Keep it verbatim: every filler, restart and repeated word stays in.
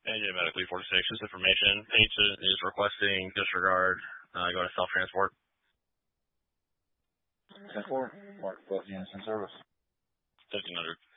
N J Medical forty-six, just information. Patient is requesting disregard. Uh, go to self-transport. ten four, Mark Buffy in service. fifteen hundred.